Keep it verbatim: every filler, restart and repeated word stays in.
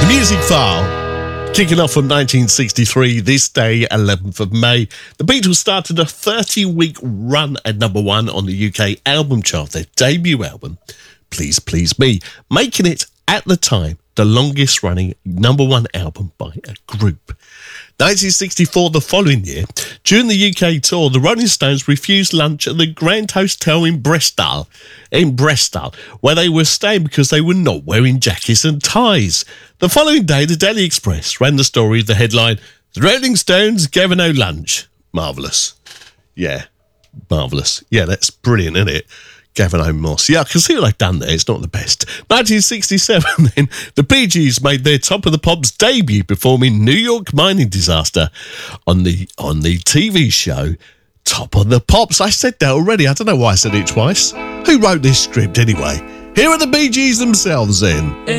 Music File. Kicking off from nineteen sixty-three, this day, eleventh of May, the Beatles started a thirty-week run at number one on the U K album chart, their debut album, Please Please Me, making it, at the time, the longest running number one album by a group. nineteen sixty-four, the following year, during the U K tour, the Rolling Stones refused lunch at the Grand Hotel in Bristol, in Bristol, where they were staying because they were not wearing jackets and ties. The following day, the Daily Express ran the story, the headline, "The Rolling Stones gave no lunch." Marvellous. Yeah, marvellous. Yeah, that's brilliant, isn't it? Gavin O'Moss. Yeah, I can see what they've done there. It's not the best. nineteen sixty-seven, then, the Bee Gees made their Top of the Pops debut performing New York Mining Disaster on the on the T V show Top of the Pops. I said that already. I don't know why I said it twice. Who wrote this script anyway? Here are the Bee Gees themselves then.